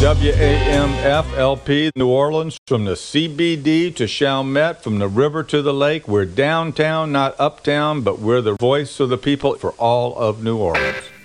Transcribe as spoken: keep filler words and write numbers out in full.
W A M F L P New Orleans, from the C B D to Chalmette, from the river to the lake. We're downtown, not uptown, but we're the voice of the people for all of New Orleans.